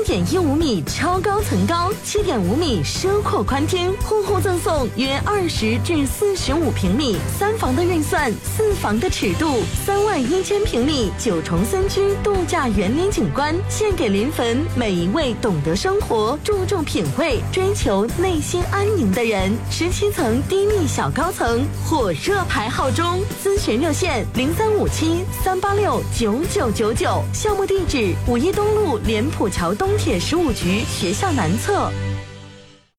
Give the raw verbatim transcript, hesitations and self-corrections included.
点一五米超高层高，七点五米奢阔宽厅，户户赠送约二十至四十五平米三房的运算，四房的尺度，三万一千平米九重森区度假园林景观，献给临汾每一位懂得生活、注重品味、追求内心安宁的人。十七层低密小高层，火热排号中，咨询热线零三五七三八六九九九九，项目地址五一东路莲浦桥东铁十五局学校南侧。